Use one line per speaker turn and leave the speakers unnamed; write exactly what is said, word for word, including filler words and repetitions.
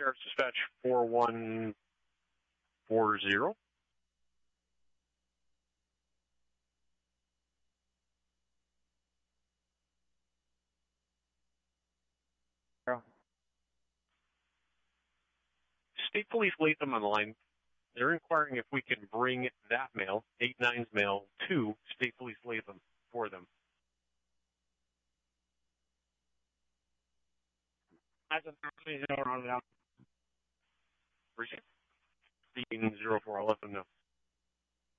Sheriff's Dispatch four one four zero. State Police Latham on the line. They're inquiring if we can bring that mail, eight nine's mail, to State Police Latham for them. Zero four, I'll let them know.